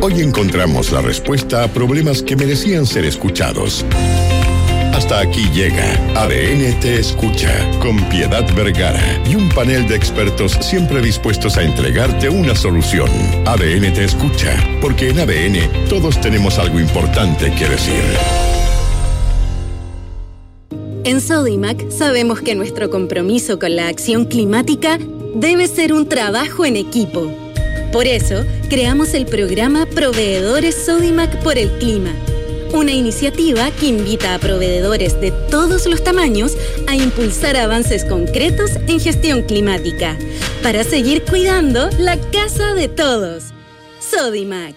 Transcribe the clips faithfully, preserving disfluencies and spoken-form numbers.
Hoy encontramos la respuesta a problemas que merecían ser escuchados. Hasta aquí llega A D N Te Escucha, con Piedad Vergara y un panel de expertos siempre dispuestos a entregarte una solución. A D N Te Escucha, porque en A D N todos tenemos algo importante que decir. En Sodimac sabemos que nuestro compromiso con la acción climática debe ser un trabajo en equipo. Por eso, creamos el programa Proveedores Sodimac por el Clima, una iniciativa que invita a proveedores de todos los tamaños a impulsar avances concretos en gestión climática, para seguir cuidando la casa de todos. Sodimac.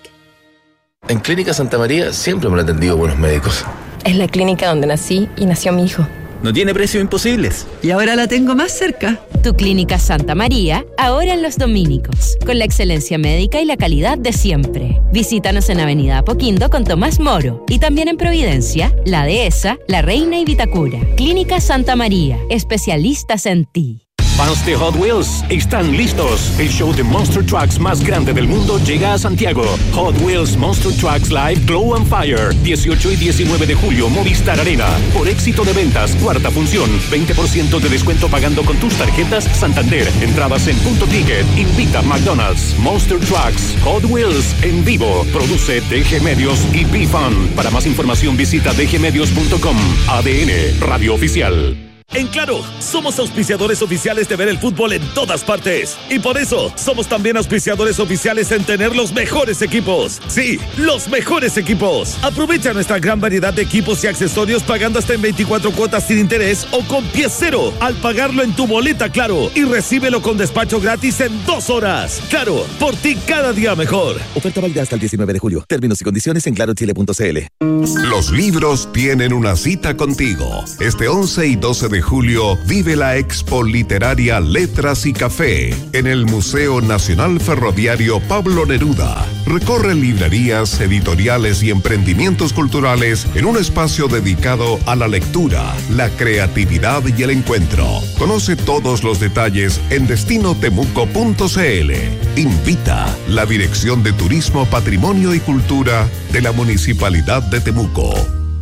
En Clínica Santa María siempre me han atendido buenos médicos. Es la clínica donde nací y nació mi hijo. No tiene precios imposibles. Y ahora la tengo más cerca. Tu Clínica Santa María, ahora en Los Dominicos, con la excelencia médica y la calidad de siempre. Visítanos en Avenida Apoquindo con Tomás Moro y también en Providencia, La Dehesa, La Reina y Vitacura. Clínica Santa María, especialistas en ti. Fans de Hot Wheels están listos. El show de Monster Trucks más grande del mundo llega a Santiago. Hot Wheels Monster Trucks Live Glow and Fire. dieciocho y diecinueve de julio, Movistar Arena. Por éxito de ventas, cuarta función. veinte por ciento de descuento pagando con tus tarjetas Santander. Entradas en Punto Ticket. Invita McDonald's. Monster Trucks Hot Wheels en vivo. Produce D G Medios y B-Fun. Para más información visita d g medios punto com. A D N, Radio Oficial. En Claro, somos auspiciadores oficiales de ver el fútbol en todas partes. Y por eso, somos también auspiciadores oficiales en tener los mejores equipos. Sí, los mejores equipos. Aprovecha nuestra gran variedad de equipos y accesorios pagando hasta en veinticuatro cuotas sin interés o con pie cero al pagarlo en tu boleta Claro. Y recíbelo con despacho gratis en dos horas. Claro, por ti cada día mejor. Oferta válida hasta el diecinueve de julio. Términos y condiciones en claro chile punto c l. Los libros tienen una cita contigo. Este once y doce de julio vive la Expo Literaria Letras y Café en el Museo Nacional Ferroviario Pablo Neruda. Recorre librerías, editoriales y emprendimientos culturales en un espacio dedicado a la lectura, la creatividad y el encuentro. Conoce todos los detalles en destino temuco punto c l. Invita la Dirección de Turismo, Patrimonio y Cultura de la Municipalidad de Temuco.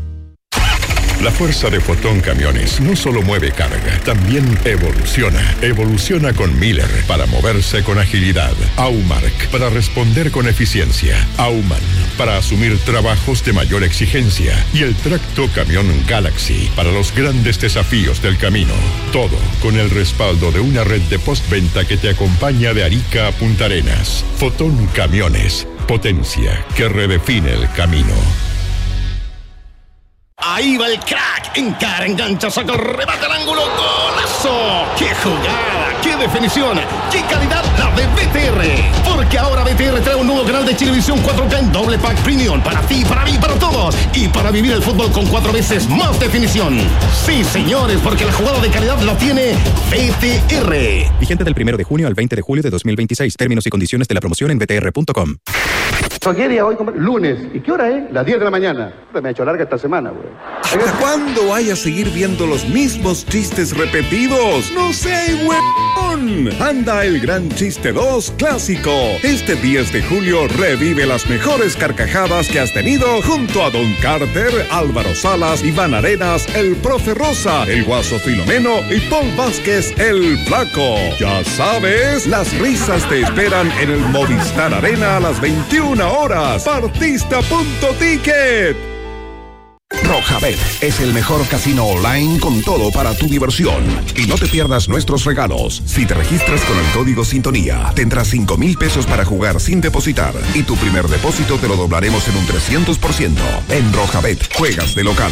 La fuerza de Fotón Camiones no solo mueve carga, también evoluciona. Evoluciona con Miller para moverse con agilidad. Aumark para responder con eficiencia. Auman para asumir trabajos de mayor exigencia. Y el tracto camión Galaxy para los grandes desafíos del camino. Todo con el respaldo de una red de postventa que te acompaña de Arica a Punta Arenas. Fotón Camiones. Potencia que redefine el camino. Ahí va el crack, encara, engancha, saca el remate al ángulo, ¡golazo! ¡Qué jugada! ¡Qué definición! ¡Qué calidad la de B T R! Porque ahora B T R trae un nuevo canal de Chilevisión cuatro K en doble pack premium para ti, para mí, para todos y para vivir el fútbol con cuatro veces más definición. Sí, señores, porque la jugada de calidad la tiene B T R. Vigente del primero de junio al veinte de julio de dos mil veintiséis. Términos y condiciones de la promoción en b t r punto com. ¿Qué día hoy? Lunes. ¿Y qué hora es? Las diez de la mañana. Me ha hecho larga esta semana, güey. ¿Hasta cuándo vaya a seguir viendo los mismos chistes repetidos? ¡No seas huevón! Anda el Gran Chiste dos Clásico. Este diez de julio revive las mejores carcajadas que has tenido junto a Don Carter, Álvaro Salas, Iván Arenas, el Profe Rosa, el Guaso Filomeno y Paul Vázquez, el Flaco. Ya sabes, las risas te esperan en el Movistar Arena a las veintiuna horas. Partista punto ticket. Rojabet es el mejor casino online con todo para tu diversión. Y no te pierdas nuestros regalos. Si te registras con el código Sintonía, tendrás cinco mil pesos para jugar sin depositar. Y tu primer depósito te lo doblaremos en un trescientos por ciento. En Rojabet, juegas de local.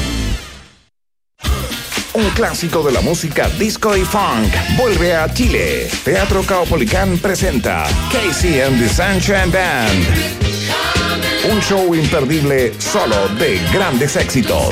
Un clásico de la música disco y funk vuelve a Chile. Teatro Caupolicán presenta Casey and the Sunshine Band. Un show imperdible solo de grandes éxitos.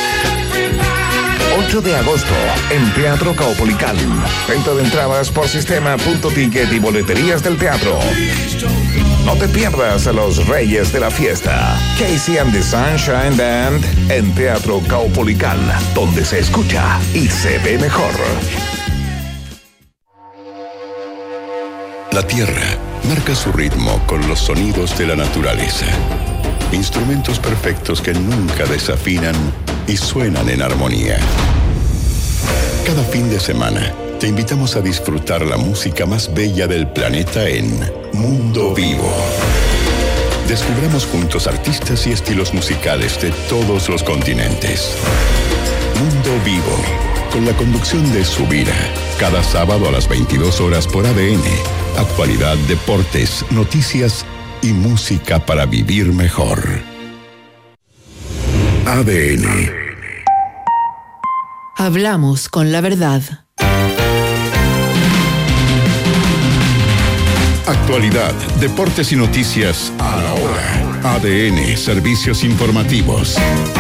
ocho de agosto en Teatro Caupolicán. Venta de entradas por sistema punto ticket y boleterías del teatro. No te pierdas a los reyes de la fiesta. Casey and the Sunshine Band en Teatro Caupolicán, donde se escucha y se ve mejor. La tierra marca su ritmo con los sonidos de la naturaleza. Instrumentos perfectos que nunca desafinan y suenan en armonía. Cada fin de semana te invitamos a disfrutar la música más bella del planeta en Mundo Vivo. Descubramos juntos artistas y estilos musicales de todos los continentes. Mundo Vivo, con la conducción de Subira, cada sábado a las veintidós horas por A D N. Actualidad, deportes, noticias y música para vivir mejor. A D N. Hablamos con la verdad. Actualidad, deportes y noticias a la hora. A D N, servicios informativos.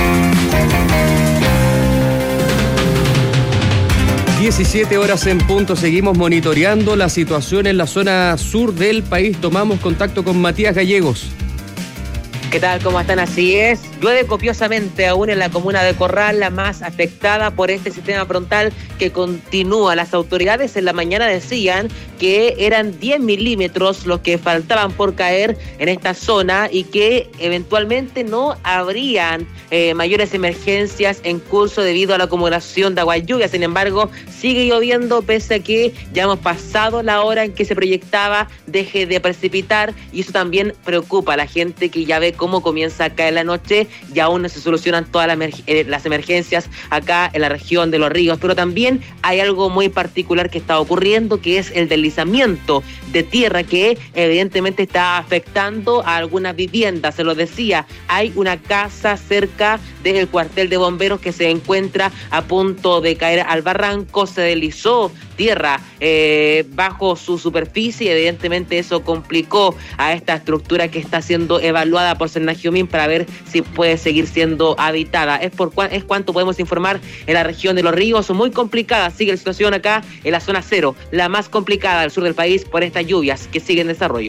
diecisiete horas en punto, seguimos monitoreando la situación en la zona sur del país. Tomamos contacto con Matías Gallegos. ¿Qué tal? ¿Cómo están? Así es. Llueve copiosamente aún en la comuna de Corral, la más afectada por este sistema frontal que continúa. Las autoridades en la mañana decían que eran diez milímetros los que faltaban por caer en esta zona y que eventualmente no habrían eh, mayores emergencias en curso debido a la acumulación de agua y lluvia. Sin embargo, sigue lloviendo pese a que ya hemos pasado la hora en que se proyectaba deje de precipitar, y eso también preocupa a la gente que ya ve cómo comienza a caer la noche y aún no se solucionan todas las, emerg- eh, las emergencias acá en la región de Los Ríos. Pero también hay algo muy particular que está ocurriendo, que es el deslizamiento de tierra que evidentemente está afectando a algunas viviendas. Se lo decía, hay una casa cerca del cuartel de bomberos que se encuentra a punto de caer al barranco. Se deslizó tierra eh, bajo su superficie, evidentemente eso complicó a esta estructura que está siendo evaluada por Senagiomin para ver si puede seguir siendo habitada. Es por cu- es cuanto podemos informar en la región de Los Ríos. Muy complicada sigue la situación acá en la zona cero, la más complicada al sur del país por estas lluvias que siguen en desarrollo.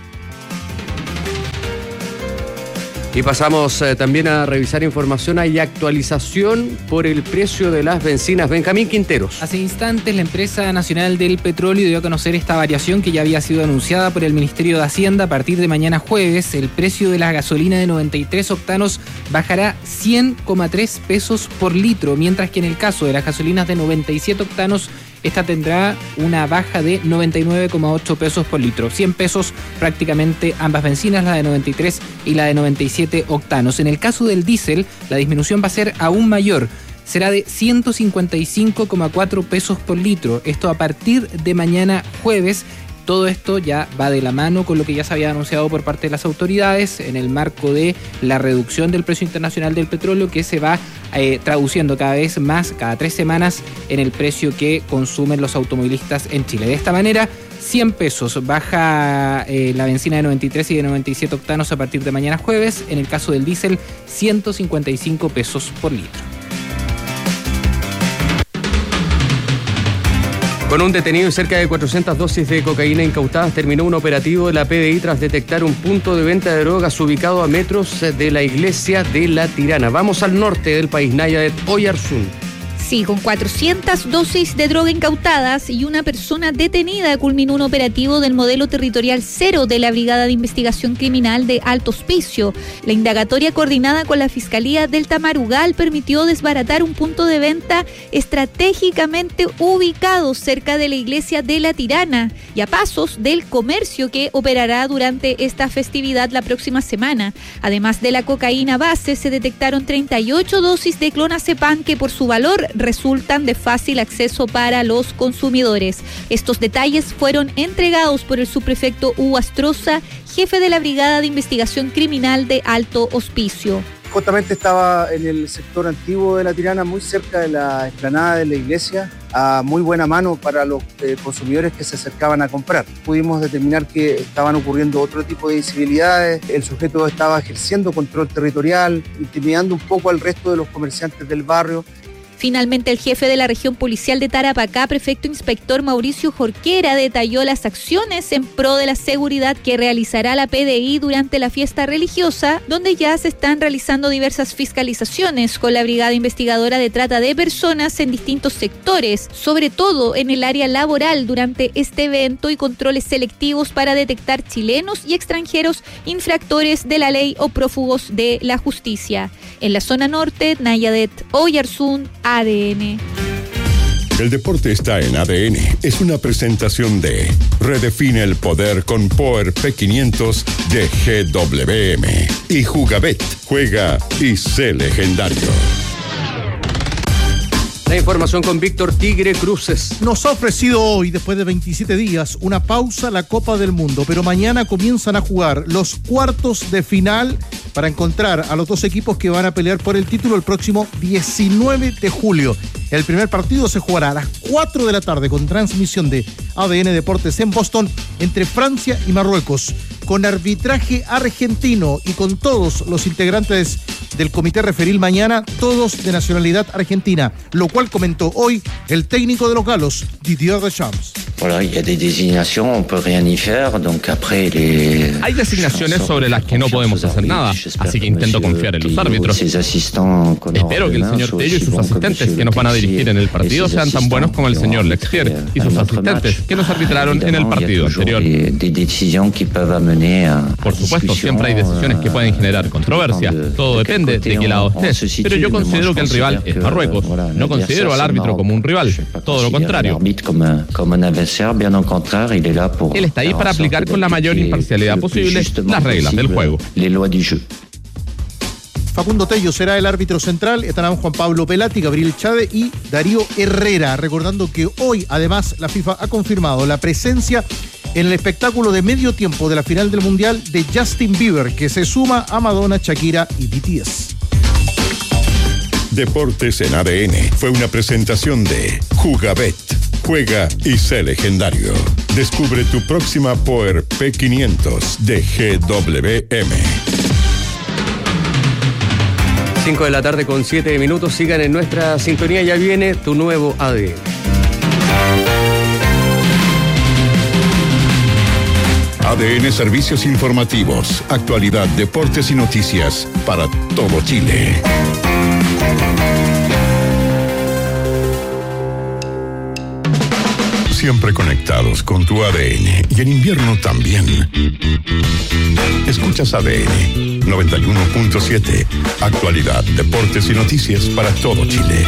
Y pasamos eh, también a revisar información. Hay actualización por el precio de las bencinas. Benjamín Quinteros. Hace instantes la empresa nacional del petróleo dio a conocer esta variación que ya había sido anunciada por el Ministerio de Hacienda. A partir de mañana jueves, el precio de la gasolina de noventa y tres octanos bajará cien coma tres pesos por litro, mientras que en el caso de las gasolinas de noventa y siete octanos, esta tendrá una baja de noventa y nueve coma ocho pesos por litro. cien pesos prácticamente ambas bencinas, la de noventa y tres y la de noventa y siete octanos. En el caso del diésel, la disminución va a ser aún mayor. Será de ciento cincuenta y cinco coma cuatro pesos por litro. Esto a partir de mañana jueves. Todo esto ya va de la mano con lo que ya se había anunciado por parte de las autoridades en el marco de la reducción del precio internacional del petróleo, que se va eh, traduciendo cada vez más, cada tres semanas, en el precio que consumen los automovilistas en Chile. De esta manera, cien pesos baja eh, la benzina de noventa y tres y de noventa y siete octanos a partir de mañana jueves. En el caso del diésel, ciento cincuenta y cinco pesos por litro. Con un detenido y cerca de cuatrocientas dosis de cocaína incautadas, terminó un operativo de la P D I tras detectar un punto de venta de drogas ubicado a metros de la iglesia de La Tirana. Vamos al norte del país, Nayadet Oyarzún. Sí, con cuatrocientas dosis de droga incautadas y una persona detenida, culminó un operativo del modelo territorial cero de la Brigada de Investigación Criminal de Alto Hospicio. La indagatoria coordinada con la Fiscalía del Tamarugal permitió desbaratar un punto de venta estratégicamente ubicado cerca de la iglesia de La Tirana y a pasos del comercio que operará durante esta festividad la próxima semana. Además de la cocaína base, se detectaron treinta y ocho dosis de clonazepam que por su valor resultan de fácil acceso para los consumidores. Estos detalles fueron entregados por el subprefecto Hugo Astroza, jefe de la Brigada de Investigación Criminal de Alto Hospicio. Justamente estaba en el sector antiguo de La Tirana, muy cerca de la explanada de la iglesia, a muy buena mano para los eh, consumidores que se acercaban a comprar. Pudimos determinar que estaban ocurriendo otro tipo de incivilidades, el sujeto estaba ejerciendo control territorial, intimidando un poco al resto de los comerciantes del barrio, Finalmente, el jefe de la región policial de Tarapacá, prefecto inspector Mauricio Jorquera, detalló las acciones en pro de la seguridad que realizará la P D I durante la fiesta religiosa, donde ya se están realizando diversas fiscalizaciones con la Brigada Investigadora de Trata de Personas en distintos sectores, sobre todo en el área laboral durante este evento, y controles selectivos para detectar chilenos y extranjeros infractores de la ley o prófugos de la justicia. En la zona norte, Nayadet Oyarzún, A D N. El deporte está en A D N. Es una presentación de Redefine el poder con Power P quinientos de G W M y Jugabet. Juega y sé legendario. La información con Víctor Tigre Cruces. Nos ha ofrecido hoy, después de veintisiete días, una pausa la Copa del Mundo, pero mañana comienzan a jugar los cuartos de final para encontrar a los dos equipos que van a pelear por el título el próximo diecinueve de julio. El primer partido se jugará a las cuatro de la tarde con transmisión de A D N Deportes en Boston entre Francia y Marruecos, con arbitraje argentino y con todos los integrantes del comité referil mañana, todos de nacionalidad argentina, lo cual comentó hoy el técnico de los galos, Didier Deschamps. Hay designaciones sobre las que no podemos hacer nada, así que intento confiar en los árbitros. Espero que el señor Tello y sus asistentes que nos van a dirigir en el partido sean tan buenos como el señor Lexier y sus asistentes que nos arbitraron en el partido anterior. Por supuesto, siempre hay decisiones que pueden generar controversia, todo depende de qué lado estés, pero yo considero que el rival es Marruecos, no considero al árbitro como un rival, todo lo contrario. Él está ahí para aplicar con la mayor imparcialidad posible las reglas del juego. Facundo Tello será el árbitro central, estarán Juan Pablo Pelati, Gabriel Chade y Darío Herrera, recordando que hoy además la FIFA ha confirmado la presencia en el espectáculo de medio tiempo de la final del Mundial de Justin Bieber, que se suma a Madonna, Shakira y B T S. Deportes en A D N fue una presentación de Jugabet. Juega y sé legendario. Descubre tu próxima Power P quinientos de G W M. cinco de la tarde con siete minutos. Sigan en nuestra sintonía. Ya viene tu nuevo A D N. A D N Servicios Informativos, actualidad, deportes y noticias para todo Chile. Siempre conectados con tu A D N y en invierno también. Escuchas A D N noventa y uno punto siete, actualidad, deportes y noticias para todo Chile.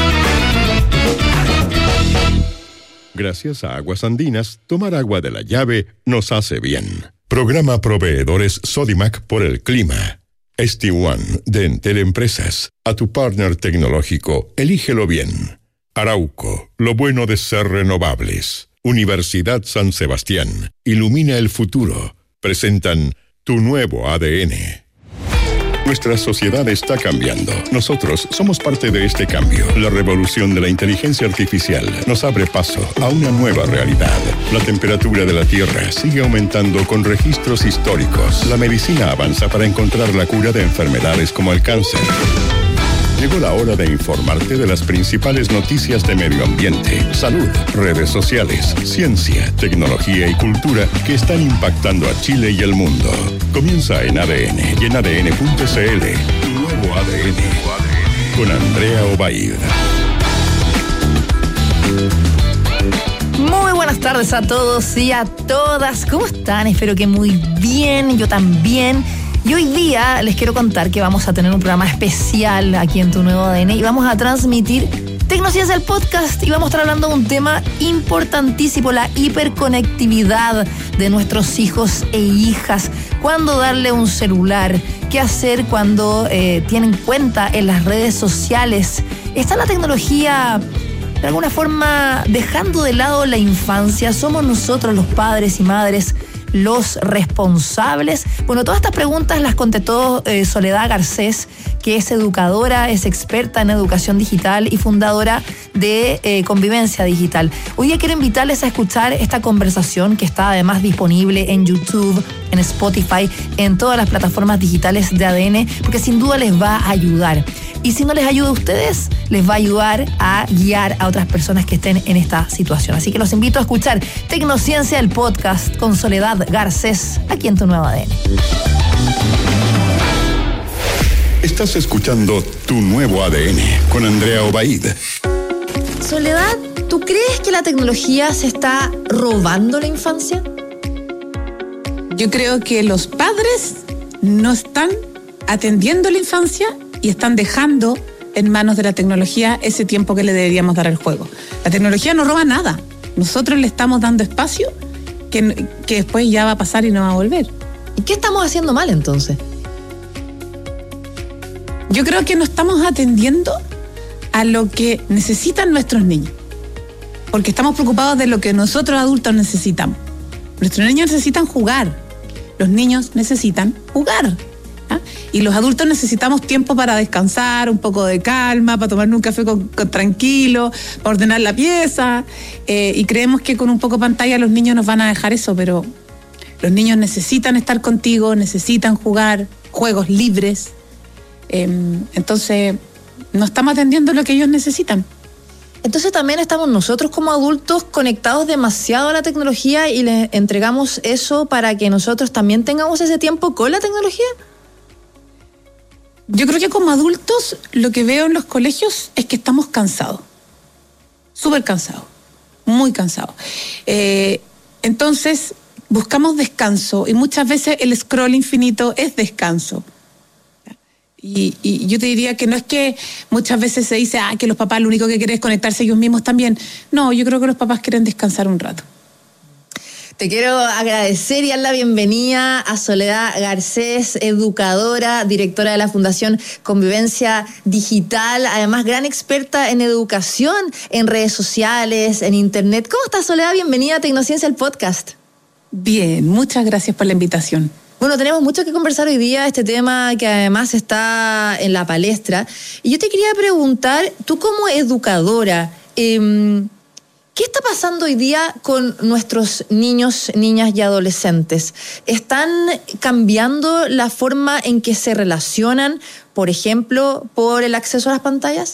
Gracias a Aguas Andinas, tomar agua de la llave nos hace bien. Programa Proveedores Sodimac por el clima. S T One de Entel Empresas. A tu partner tecnológico, elígelo bien. Arauco, lo bueno de ser renovables. Universidad San Sebastián, ilumina el futuro. Presentan tu nuevo A D N. Nuestra sociedad está cambiando. Nosotros somos parte de este cambio. La revolución de la inteligencia artificial nos abre paso a una nueva realidad. La temperatura de la Tierra sigue aumentando con registros históricos. La medicina avanza para encontrar la cura de enfermedades como el cáncer. Llegó la hora de informarte de las principales noticias de medio ambiente, salud, redes sociales, ciencia, tecnología y cultura que están impactando a Chile y el mundo. Comienza en A D N y en A D N punto C L. Tu nuevo A D N con Andrea Obaid. Muy buenas tardes a todos y a todas. ¿Cómo están? Espero que muy bien. Yo también. Y hoy día les quiero contar que vamos a tener un programa especial aquí en Tu Nuevo A D N y vamos a transmitir Tecnociencia el podcast y vamos a estar hablando de un tema importantísimo, la hiperconectividad de nuestros hijos e hijas. ¿Cuándo darle un celular? ¿Qué hacer cuando eh, tienen cuenta en las redes sociales? ¿Está la tecnología de alguna forma dejando de lado la infancia? ¿Somos nosotros los padres y madres los responsables? Bueno, todas estas preguntas las contestó eh, Soledad Garcés, que es educadora, es experta en educación digital y fundadora de eh, Convivencia Digital. Hoy día quiero invitarles a escuchar esta conversación que está además disponible en YouTube, en Spotify, en todas las plataformas digitales de A D N, porque sin duda les va a ayudar. Y si no les ayuda a ustedes, les va a ayudar a guiar a otras personas que estén en esta situación. Así que los invito a escuchar Tecnociencia, el podcast con Soledad Garcés, aquí en Tu Nuevo A D N. Estás escuchando Tu Nuevo A D N con Andrea Obaid. Soledad, ¿tú crees que la tecnología se está robando la infancia? Yo creo que los padres no están atendiendo la infancia y están dejando en manos de la tecnología ese tiempo que le deberíamos dar al juego. La tecnología no roba nada. Nosotros le estamos dando espacio que, que después ya va a pasar y no va a volver. ¿Y qué estamos haciendo mal entonces? Yo creo que no estamos atendiendo a lo que necesitan nuestros niños, porque estamos preocupados de lo que nosotros adultos necesitamos. Nuestros niños necesitan jugar, los niños necesitan jugar, ¿ah? Y los adultos necesitamos tiempo para descansar, un poco de calma, para tomarnos un café con, con tranquilo, para ordenar la pieza, eh, y creemos que con un poco de pantalla los niños nos van a dejar eso, pero los niños necesitan estar contigo, necesitan jugar, juegos libres. Eh, entonces, no estamos atendiendo lo que ellos necesitan. Entonces también estamos nosotros como adultos conectados demasiado a la tecnología y les entregamos eso para que nosotros también tengamos ese tiempo con la tecnología. Yo creo que como adultos lo que veo en los colegios es que estamos cansados, súper cansados, muy cansados. Eh, entonces buscamos descanso y muchas veces el scroll infinito es descanso. Y, y yo te diría que no es que muchas veces se dice ah, que los papás lo único que quieren es conectarse ellos mismos también. No, yo creo que los papás quieren descansar un rato. Te quiero agradecer y dar la bienvenida a Soledad Garcés, educadora, directora de la Fundación Convivencia Digital, además gran experta en educación, en redes sociales, en internet. ¿Cómo estás, Soledad? Bienvenida a Tecnociencia, el podcast. Bien, muchas gracias por la invitación. Bueno, tenemos mucho que conversar hoy día, este tema que además está en la palestra. Y yo te quería preguntar, tú como educadora, eh, ¿qué está pasando hoy día con nuestros niños, niñas y adolescentes? ¿Están cambiando la forma en que se relacionan, por ejemplo, por el acceso a las pantallas?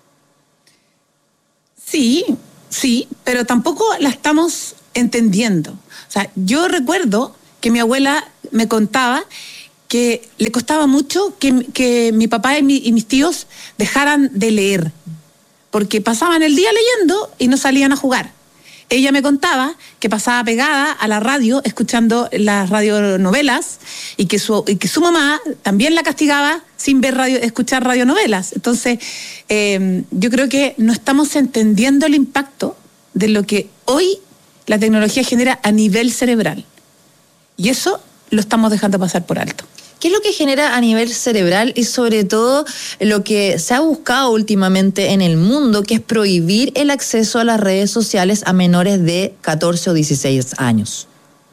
Sí, sí, pero tampoco la estamos entendiendo. O sea, yo recuerdo que mi abuela me contaba que le costaba mucho que, que mi papá y, mi, y mis tíos dejaran de leer, porque pasaban el día leyendo y no salían a jugar. Ella me contaba que pasaba pegada a la radio escuchando las radionovelas y que su, y que su mamá también la castigaba sin ver radio, escuchar radionovelas. Entonces, eh, yo creo que no estamos entendiendo el impacto de lo que hoy la tecnología genera a nivel cerebral. Y eso lo estamos dejando pasar por alto. ¿Qué es lo que genera a nivel cerebral y sobre todo lo que se ha buscado últimamente en el mundo, que es prohibir el acceso a las redes sociales a menores de catorce o dieciséis años?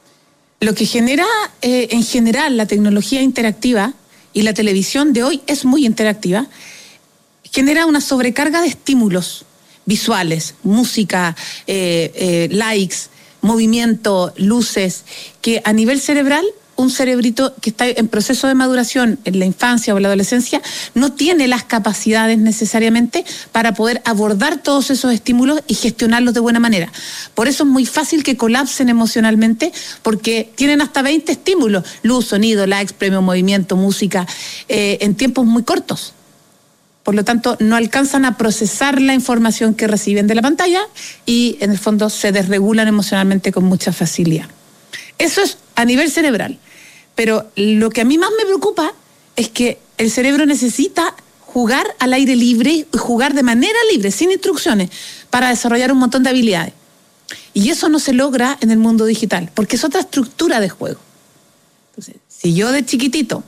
Lo que genera eh, en general la tecnología interactiva, y la televisión de hoy es muy interactiva, genera una sobrecarga de estímulos visuales, música, eh, eh, likes, movimiento, luces, que a nivel cerebral, un cerebrito que está en proceso de maduración en la infancia o la adolescencia no tiene las capacidades necesariamente para poder abordar todos esos estímulos y gestionarlos de buena manera. Por eso es muy fácil que colapsen emocionalmente, porque tienen hasta veinte estímulos, luz, sonido, likes, premio, movimiento, música, eh, en tiempos muy cortos. Por lo tanto, no alcanzan a procesar la información que reciben de la pantalla y, en el fondo, se desregulan emocionalmente con mucha facilidad. Eso es a nivel cerebral. Pero lo que a mí más me preocupa es que el cerebro necesita jugar al aire libre y jugar de manera libre, sin instrucciones, para desarrollar un montón de habilidades. Y eso no se logra en el mundo digital, porque es otra estructura de juego. Entonces, si yo de chiquitito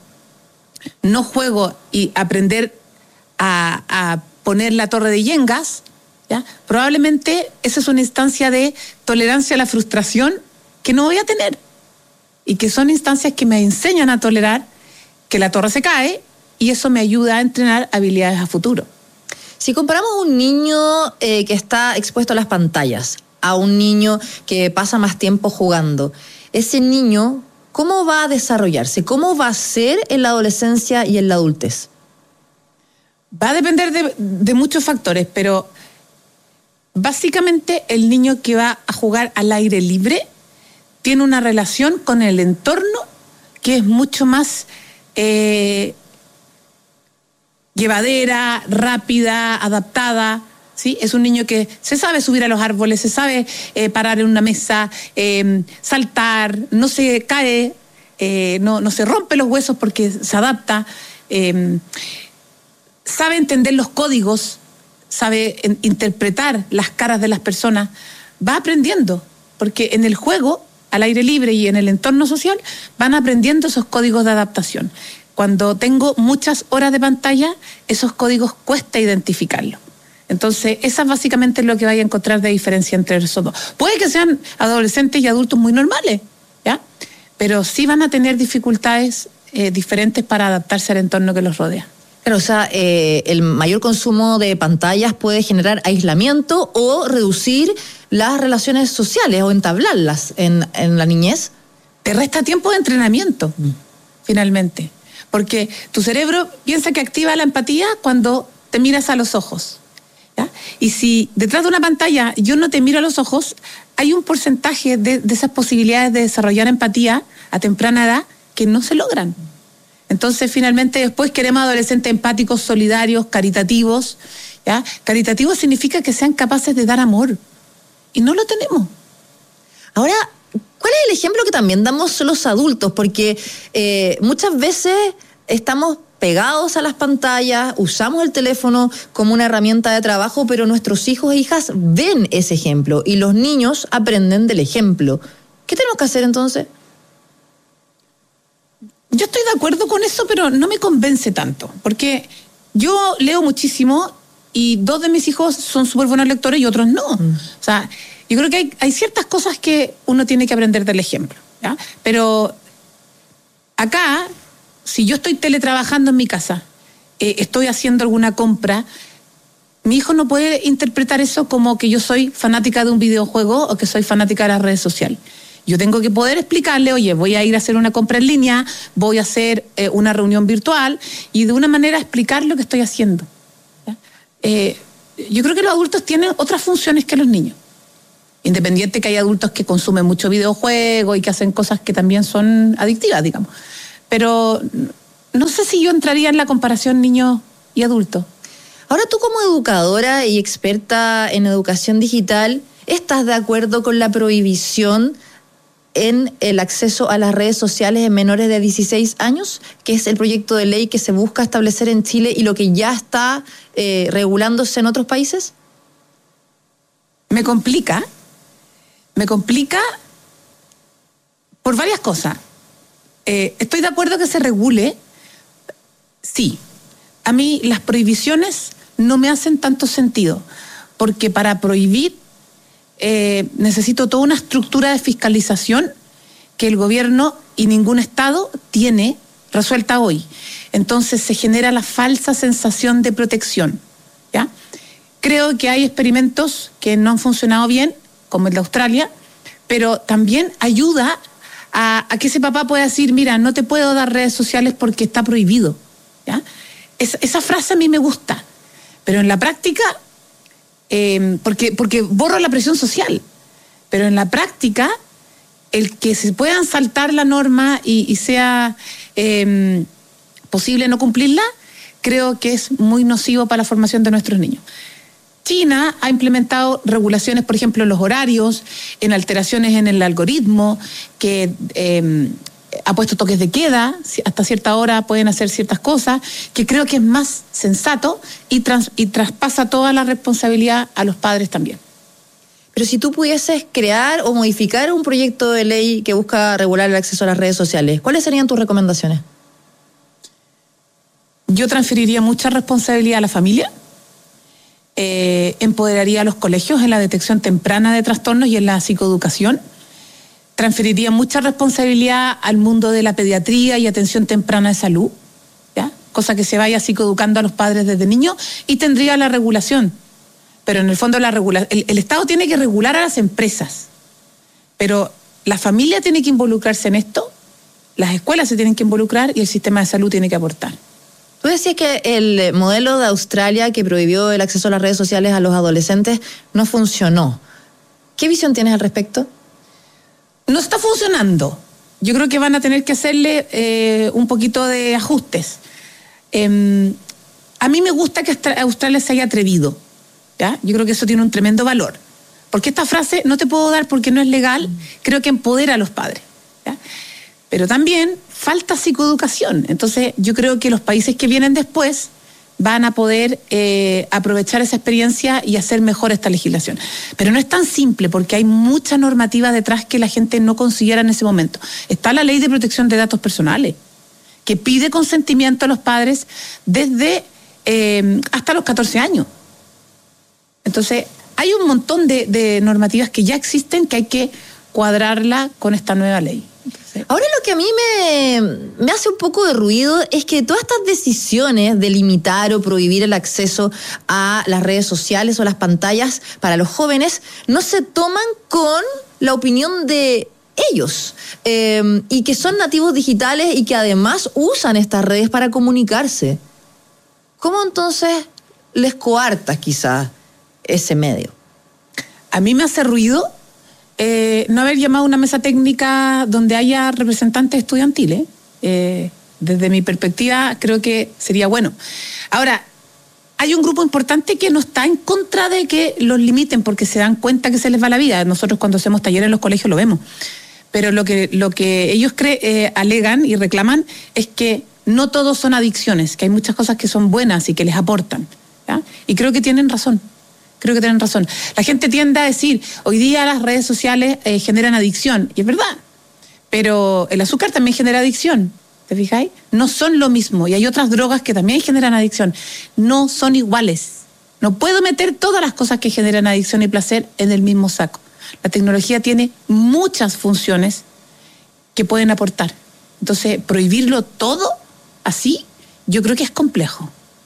no juego y aprender a, a poner la torre de yengas, ¿ya? Probablemente esa es una instancia de tolerancia a la frustración que no voy a tener. Y que son instancias que me enseñan a tolerar que la torre se cae, y eso me ayuda a entrenar habilidades a futuro. Si comparamos a un niño eh, que está expuesto a las pantallas, a un niño que pasa más tiempo jugando, ese niño, ¿cómo va a desarrollarse? ¿Cómo va a ser en la adolescencia y en la adultez? Va a depender de, de muchos factores, pero básicamente el niño que va a jugar al aire libre tiene una relación con el entorno que es mucho más eh, llevadera, rápida, adaptada, ¿sí? Es un niño que se sabe subir a los árboles, se sabe eh, parar en una mesa, eh, saltar, no se cae, eh, no, no se rompe los huesos porque se adapta, eh, sabe entender los códigos, sabe en, interpretar las caras de las personas, va aprendiendo, porque en el juego, al aire libre y en el entorno social, van aprendiendo esos códigos de adaptación. Cuando tengo muchas horas de pantalla, esos códigos cuesta identificarlos. Entonces, esa es básicamente lo que vaya a encontrar de diferencia entre esos dos. Puede que sean adolescentes y adultos muy normales, ¿ya? Pero sí van a tener dificultades eh, diferentes para adaptarse al entorno que los rodea. Claro, o sea, eh, el mayor consumo de pantallas puede generar aislamiento o reducir las relaciones sociales o entablarlas en, en la niñez. Te resta tiempo de entrenamiento, mm. finalmente. Porque tu cerebro piensa que activa la empatía cuando te miras a los ojos, ¿ya? Y si detrás de una pantalla yo no te miro a los ojos, hay un porcentaje de, de esas posibilidades de desarrollar empatía a temprana edad que no se logran. Entonces, finalmente, después queremos adolescentes empáticos, solidarios, caritativos, ¿ya? Caritativo significa que sean capaces de dar amor. Y no lo tenemos. Ahora, ¿cuál es el ejemplo que también damos los adultos? Porque eh, muchas veces estamos pegados a las pantallas, usamos el teléfono como una herramienta de trabajo, pero nuestros hijos e hijas ven ese ejemplo y los niños aprenden del ejemplo. ¿Qué tenemos que hacer entonces? Yo estoy de acuerdo con eso, pero no me convence tanto, porque yo leo muchísimo y dos de mis hijos son súper buenos lectores y otros no. Mm. O sea, yo creo que hay, hay ciertas cosas que uno tiene que aprender del ejemplo, ¿ya? Pero acá, si yo estoy teletrabajando en mi casa, eh, estoy haciendo alguna compra, mi hijo no puede interpretar eso como que yo soy fanática de un videojuego o que soy fanática de las redes sociales. Yo tengo que poder explicarle, oye, voy a ir a hacer una compra en línea, voy a hacer eh, una reunión virtual y de una manera explicar lo que estoy haciendo. Eh, yo creo que los adultos tienen otras funciones que los niños. Independiente que hay adultos que consumen mucho videojuegos y que hacen cosas que también son adictivas, digamos. Pero no sé si yo entraría en la comparación niños y adultos. Ahora, tú como educadora y experta en educación digital, ¿estás de acuerdo con la prohibición en el acceso a las redes sociales en menores de dieciséis años, que es el proyecto de ley que se busca establecer en Chile y lo que ya está eh, regulándose en otros países? Me complica, me complica por varias cosas. Eh, estoy de acuerdo que se regule, sí. A mí las prohibiciones no me hacen tanto sentido, porque para prohibir Eh, necesito toda una estructura de fiscalización que el gobierno y ningún Estado tiene resuelta hoy. Entonces se genera la falsa sensación de protección, ¿ya? Creo que hay experimentos que no han funcionado bien, como el de Australia, pero también ayuda a, a que ese papá pueda decir, mira, no te puedo dar redes sociales porque está prohibido, ¿ya? Es, esa frase a mí me gusta, pero en la práctica... Eh, porque, porque borro la presión social, pero en la práctica el que se puedan saltar la norma y, y sea eh, posible no cumplirla, creo que es muy nocivo para la formación de nuestros niños. China ha implementado regulaciones, por ejemplo, en los horarios, en alteraciones en el algoritmo, que eh, ha puesto toques de queda, hasta cierta hora pueden hacer ciertas cosas, que creo que es más sensato y, trans, y traspasa toda la responsabilidad a los padres también. Pero si tú pudieses crear o modificar un proyecto de ley que busca regular el acceso a las redes sociales, ¿cuáles serían tus recomendaciones? Yo transferiría mucha responsabilidad a la familia, eh, empoderaría a los colegios en la detección temprana de trastornos y en la psicoeducación, transferiría mucha responsabilidad al mundo de la pediatría y atención temprana de salud, ¿ya? Cosa que se vaya psicoeducando a los padres desde niños, y tendría la regulación. Pero en el fondo la regula- el, el Estado tiene que regular a las empresas, pero la familia tiene que involucrarse en esto, las escuelas se tienen que involucrar y el sistema de salud tiene que aportar. Tú decías que el modelo de Australia que prohibió el acceso a las redes sociales a los adolescentes no funcionó. ¿Qué visión tienes al respecto? No está funcionando. Yo creo que van a tener que hacerle eh, un poquito de ajustes. Eh, a mí me gusta que Australia se haya atrevido, ¿ya? Yo creo que eso tiene un tremendo valor. Porque esta frase no te puedo dar porque no es legal, creo que empodera a los padres, ¿ya? Pero también falta psicoeducación. Entonces yo creo que los países que vienen después van a poder eh, aprovechar esa experiencia y hacer mejor esta legislación. Pero no es tan simple porque hay mucha normativa detrás que la gente no considera en ese momento. Está la Ley de Protección de Datos Personales, que pide consentimiento a los padres desde eh, hasta los catorce años. Entonces hay un montón de, de normativas que ya existen que hay que cuadrarla con esta nueva ley. Entonces, ahora lo que a mí me, me hace un poco de ruido es que todas estas decisiones de limitar o prohibir el acceso a las redes sociales o las pantallas para los jóvenes no se toman con la opinión de ellos, eh, y que son nativos digitales y que además usan estas redes para comunicarse. ¿Cómo entonces les coartas quizás ese medio? A mí me hace ruido Eh, no haber llamado a una mesa técnica donde haya representantes estudiantiles. Eh, desde mi perspectiva creo que sería bueno. Ahora, hay un grupo importante que no está en contra de que los limiten porque se dan cuenta que se les va la vida. Nosotros cuando hacemos talleres en los colegios lo vemos. Pero lo que, lo que ellos cre- eh, alegan y reclaman es que no todos son adicciones, que hay muchas cosas que son buenas y que les aportan, ¿ya? Y creo que tienen razón. Creo que tienen razón. La gente tiende a decir, hoy día las redes sociales eh, generan adicción, y es verdad, pero el azúcar también genera adicción, ¿te fijáis? No son lo mismo, y hay otras drogas que también generan adicción, no son iguales. No puedo meter todas las cosas que generan adicción y placer en el mismo saco. La tecnología tiene muchas funciones que pueden aportar. Entonces, prohibirlo todo así, yo creo que es complejo.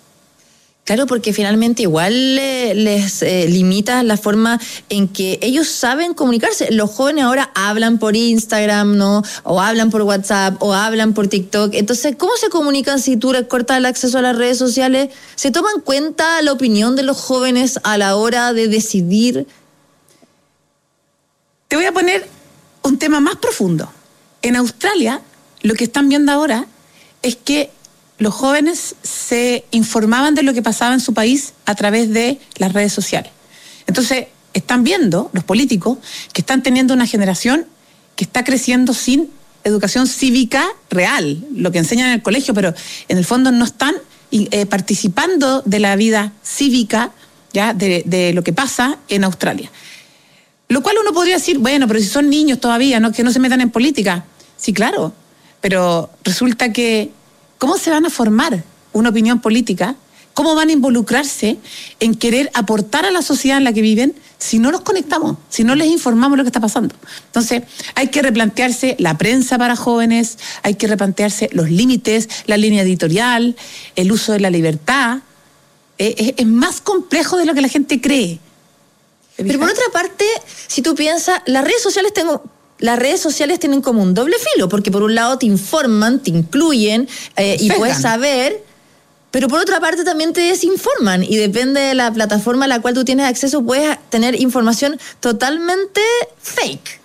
Claro, porque finalmente igual eh, les eh, limita la forma en que ellos saben comunicarse. Los jóvenes ahora hablan por Instagram, ¿no? O hablan por WhatsApp, o hablan por TikTok. Entonces, ¿cómo se comunican si tú les cortas el acceso a las redes sociales? ¿Se toma en cuenta la opinión de los jóvenes a la hora de decidir? Te voy a poner un tema más profundo. En Australia, lo que están viendo ahora es que los jóvenes se informaban de lo que pasaba en su país a través de las redes sociales. Entonces, están viendo, los políticos, que están teniendo una generación que está creciendo sin educación cívica real, lo que enseñan en el colegio, pero en el fondo no están eh, participando de la vida cívica, ya de, de lo que pasa en Australia. Lo cual uno podría decir, bueno, pero si son niños todavía, ¿no? Que no se metan en política. Sí, claro, pero resulta que ¿cómo se van a formar una opinión política? ¿Cómo van a involucrarse en querer aportar a la sociedad en la que viven si no nos conectamos, si no les informamos lo que está pasando? Entonces, hay que replantearse la prensa para jóvenes, hay que replantearse los límites, la línea editorial, el uso de la libertad. Eh, es, es más complejo de lo que la gente cree. Pero por otra parte, si tú piensas, las redes sociales tengo... Las redes sociales tienen como un doble filo, porque por un lado te informan, te incluyen eh, y puedes saber, pero por otra parte también te desinforman y depende de la plataforma a la cual tú tienes acceso, puedes tener información totalmente fake.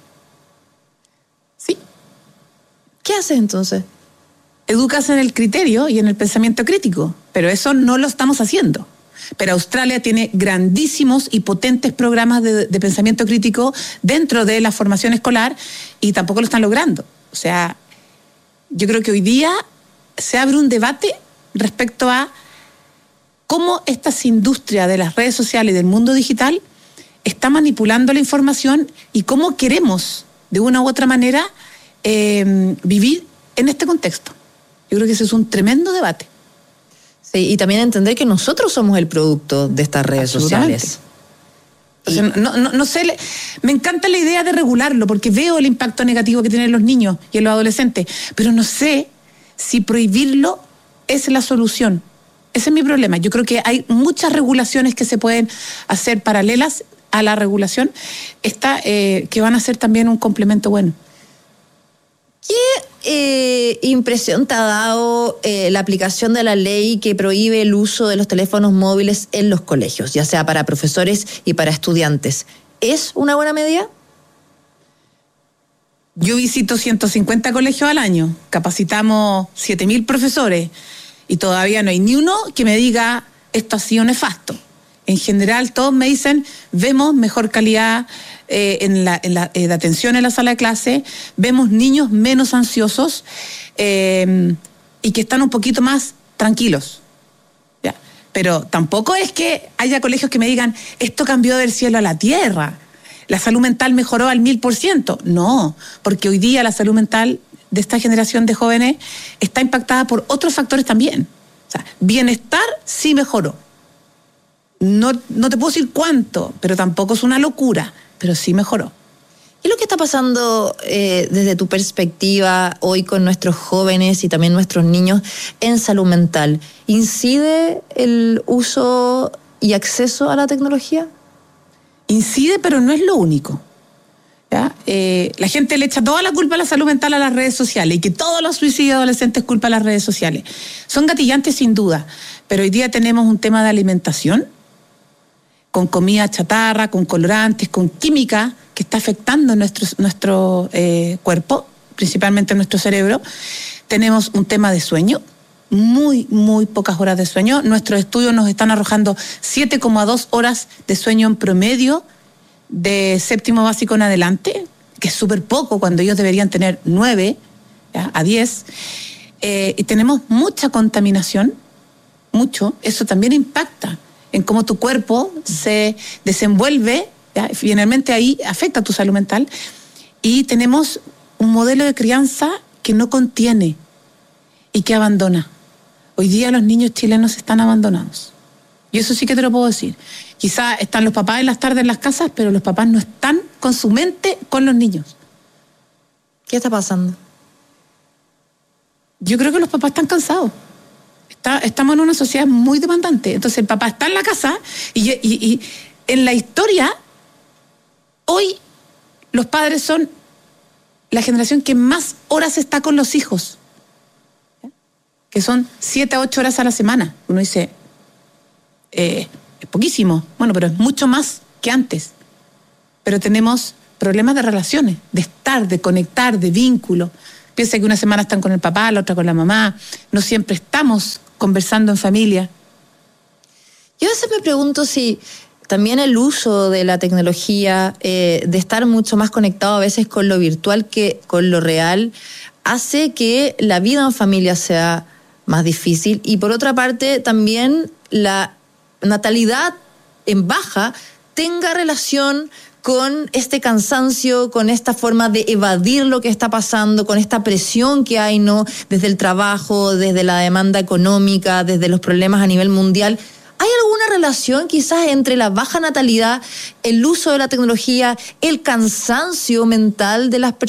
Sí. ¿Qué haces entonces? Educas en el criterio y en el pensamiento crítico, pero eso no lo estamos haciendo. Pero Australia tiene grandísimos y potentes programas de, de pensamiento crítico dentro de la formación escolar y tampoco lo están logrando. O sea, yo creo que hoy día se abre un debate respecto a cómo esta industria de las redes sociales y del mundo digital está manipulando la información y cómo queremos, de una u otra manera, eh, vivir en este contexto. Yo creo que ese es un tremendo debate. Sí, y también entender que nosotros somos el producto de estas redes sociales. Entonces, no, no, no sé, me encanta la idea de regularlo porque veo el impacto negativo que tienen los niños y en los adolescentes, pero no sé si prohibirlo es la solución. Ese es mi problema. Yo creo que hay muchas regulaciones que se pueden hacer paralelas a la regulación esta, eh, que van a ser también un complemento bueno. ¿Qué eh, impresión te ha dado eh, la aplicación de la ley que prohíbe el uso de los teléfonos móviles en los colegios, ya sea para profesores y para estudiantes? ¿Es una buena medida? Yo visito ciento cincuenta colegios al año, capacitamos siete mil profesores y todavía no hay ni uno que me diga esto ha sido nefasto. En general todos me dicen, vemos mejor calidad eh, en la, en la, eh, de atención en la sala de clase, vemos niños menos ansiosos eh, y que están un poquito más tranquilos. ¿Ya? Pero tampoco es que haya colegios que me digan, esto cambió del cielo a la tierra, la salud mental mejoró al mil por ciento. No, porque hoy día la salud mental de esta generación de jóvenes está impactada por otros factores también. O sea, bienestar sí mejoró. No, no te puedo decir cuánto, pero tampoco es una locura, pero sí mejoró. ¿Qué es lo que está pasando eh, desde tu perspectiva hoy con nuestros jóvenes y también nuestros niños en salud mental? ¿Incide el uso y acceso a la tecnología? Incide, pero no es lo único. ¿Ya? Eh, la gente le echa toda la culpa a la salud mental a las redes sociales y que todos los suicidios adolescentes culpa a las redes sociales. Son gatillantes sin duda, pero hoy día tenemos un tema de alimentación con comida chatarra, con colorantes, con química que está afectando nuestro, nuestro eh, cuerpo, principalmente nuestro cerebro. Tenemos un tema de sueño, muy, muy pocas horas de sueño. Nuestros estudios nos están arrojando siete coma dos horas de sueño en promedio de séptimo básico en adelante, que es súper poco cuando ellos deberían tener nueve a diez. Eh, y tenemos mucha contaminación, mucho. Eso también impacta en cómo tu cuerpo se desenvuelve, ¿ya? Finalmente ahí afecta a tu salud mental. Y tenemos un modelo de crianza que no contiene y que abandona. Hoy día los niños chilenos están abandonados. Y eso sí que te lo puedo decir. Quizás están los papás en las tardes en las casas, pero los papás no están con su mente con los niños. ¿Qué está pasando? Yo creo que los papás están cansados. Está, estamos en una sociedad muy demandante. Entonces el papá está en la casa y, y, y en la historia, hoy los padres son la generación que más horas está con los hijos, ¿ya? Que son siete a ocho horas a la semana. Uno dice, eh, es poquísimo, bueno, pero es mucho más que antes. Pero tenemos problemas de relaciones, de estar, de conectar, de vínculo. Piensa que una semana están con el papá, la otra con la mamá. No siempre estamos conversando en familia. Yo a veces me pregunto si también el uso de la tecnología, eh, de estar mucho más conectado a veces con lo virtual que con lo real, hace que la vida en familia sea más difícil. Y por otra parte, también la natalidad en baja tenga relación con este cansancio, con esta forma de evadir lo que está pasando, con esta presión que hay, ¿no? Desde el trabajo, desde la demanda económica, desde los problemas a nivel mundial. ¿Hay alguna relación quizás entre la baja natalidad, el uso de la tecnología, el cansancio mental de las personas?